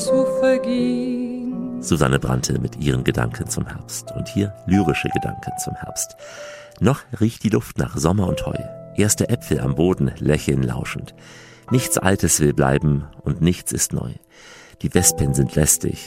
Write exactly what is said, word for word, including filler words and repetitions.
zu vergehen. Susanne Brandte mit ihren Gedanken zum Herbst. Und hier lyrische Gedanken zum Herbst. Noch riecht die Luft nach Sommer und Heu. Erste Äpfel am Boden lächeln lauschend. Nichts Altes will bleiben und nichts ist neu. Die Wespen sind lästig